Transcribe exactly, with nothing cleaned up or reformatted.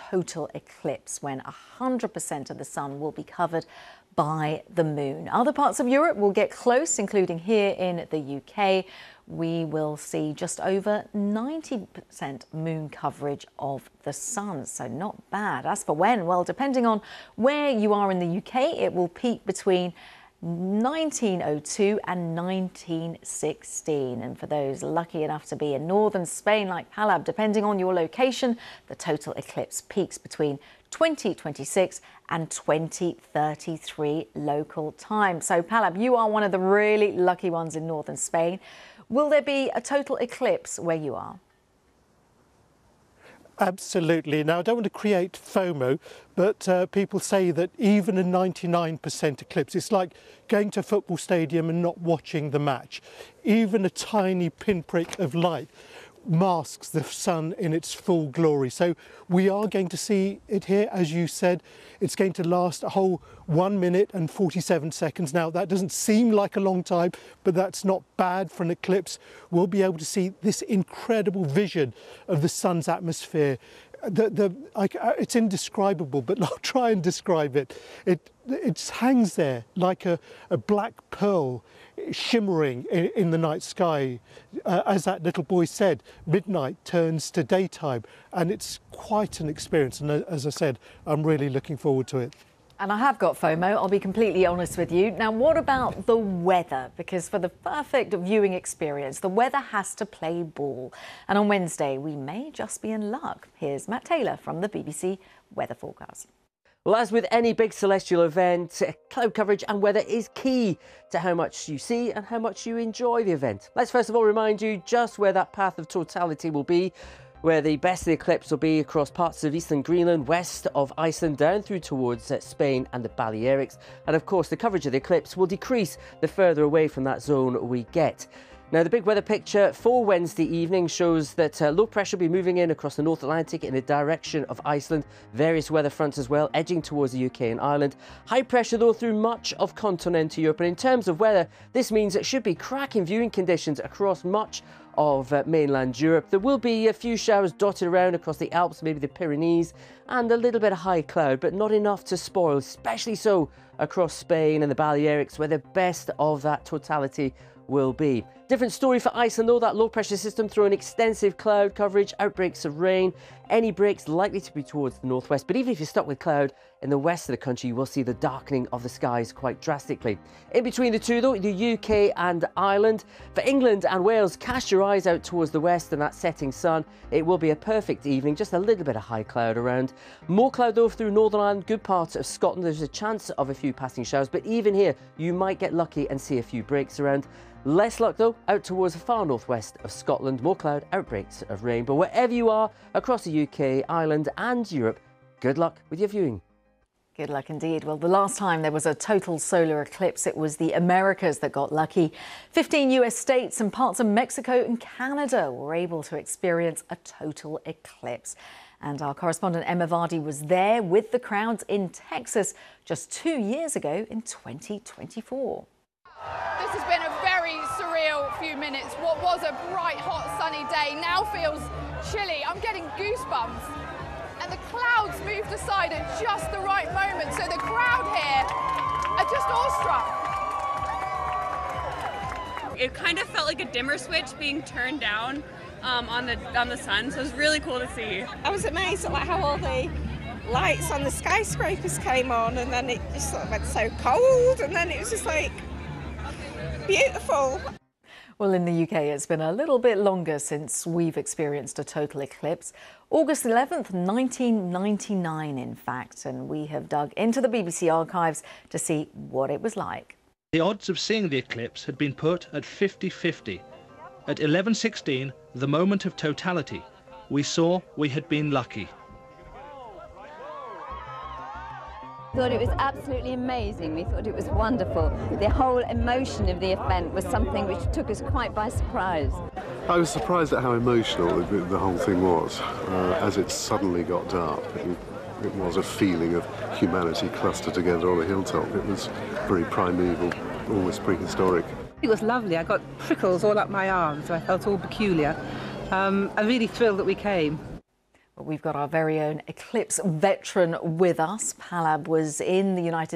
total eclipse, when one hundred percent of the sun will be covered by the moon. Other parts of Europe will get close, including here in the U K. We will see just over ninety percent moon coverage of the sun, so not bad. As for when, well, depending on where you are in the U K, it will peak between nineteen oh two and nineteen sixteen. And for those lucky enough to be in northern Spain like Palab, depending on your location, the total eclipse peaks between twenty twenty-six and twenty thirty-three local time. So Palab, you are one of the really lucky ones in northern Spain. Will there be a total eclipse where you are? Absolutely. Now, I don't want to create FOMO, but uh, people say that even a ninety-nine percent eclipse, it's like going to a football stadium and not watching the match. Even a tiny pinprick of light masks the sun in its full glory. So we are going to see it here, as you said. It's going to last a whole one minute and forty-seven seconds. Now, that doesn't seem like a long time, but that's not bad for an eclipse. We'll be able to see this incredible vision of the sun's atmosphere. The, the, I, it's indescribable, but I'll try and describe it. It, it hangs there like a, a black pearl shimmering in, in the night sky. Uh, as that little boy said, midnight turns to daytime, and it's quite an experience. And as I said, I'm really looking forward to it. And I have got FOMO, I'll be completely honest with you. Now, what about the weather? Because for the perfect viewing experience, the weather has to play ball. And on Wednesday, we may just be in luck. Here's Matt Taylor from the B B C Weather Forecast. Well, as with any big celestial event, cloud coverage and weather is key to how much you see and how much you enjoy the event. Let's first of all remind you just where that path of totality will be, where the best of the eclipse will be across parts of eastern Greenland, west of Iceland, down through towards uh, Spain and the Balearics. And of course, the coverage of the eclipse will decrease the further away from that zone we get. Now, the big weather picture for Wednesday evening shows that uh, low pressure will be moving in across the North Atlantic in the direction of Iceland. Various weather fronts as well, edging towards the U K and Ireland. High pressure, though, through much of continental Europe. And in terms of weather, this means it should be cracking viewing conditions across much of uh, mainland Europe. There will be a few showers dotted around across the Alps, maybe the Pyrenees, and a little bit of high cloud, but not enough to spoil, especially so across Spain and the Balearics, where the best of that totality will be. Different story for Iceland, though. That low pressure system throwing extensive cloud coverage, outbreaks of rain, any breaks likely to be towards the northwest. But even if you're stuck with cloud in the west of the country, you will see the darkening of the skies quite drastically. In between the two, though, the U K and Ireland. For England and Wales, cast your eyes out towards the west and that setting sun. It will be a perfect evening, just a little bit of high cloud around. More cloud, though, through Northern Ireland, good parts of Scotland. There's a chance of a few passing showers, but even here, you might get lucky and see a few breaks around. Less luck, though, out towards the far northwest of Scotland. More cloud, outbreaks of rain. But wherever you are across the U K, Ireland and Europe, good luck with your viewing. Good luck indeed. Well, the last time there was a total solar eclipse, it was the Americas that got lucky. fifteen U S states and parts of Mexico and Canada were able to experience a total eclipse. And our correspondent Emma Vardy was there with the crowds in Texas just two years ago in twenty twenty-four. This has been a very surreal few minutes. What was a bright, hot, sunny day now feels chilly. I'm getting goosebumps. And the clouds moved aside at just the right moment, so the crowd here are just awestruck. It kind of felt like a dimmer switch being turned down um, on the on the sun, so it was really cool to see. I was amazed at like how all the lights on the skyscrapers came on, and then it just sort of went so cold, and then it was just like beautiful. Well, in the U K, it's been a little bit longer since we've experienced a total eclipse. August eleventh, nineteen ninety-nine, in fact, and we have dug into the B B C archives to see what it was like. The odds of seeing the eclipse had been put at fifty fifty. At eleven sixteen, the moment of totality, we saw we had been lucky. We thought it was absolutely amazing. We thought it was wonderful. The whole emotion of the event was something which took us quite by surprise. I was surprised at how emotional the, the whole thing was. Uh, as it suddenly got dark, it, it was a feeling of humanity clustered together on a hilltop. It was very primeval, almost prehistoric. It was lovely. I got prickles all up my arms, so I felt all peculiar. Um, I'm really thrilled that we came. We've got our very own eclipse veteran with us. Palab was in the United